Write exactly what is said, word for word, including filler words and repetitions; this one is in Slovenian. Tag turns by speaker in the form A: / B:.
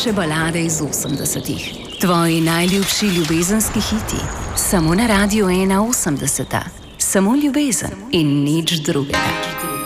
A: najljubše balade iz osemdesetih, tvoji najljubši ljubezenski hiti, samo na Radiu ena osemdeseta, samo ljubezen in nič drugega.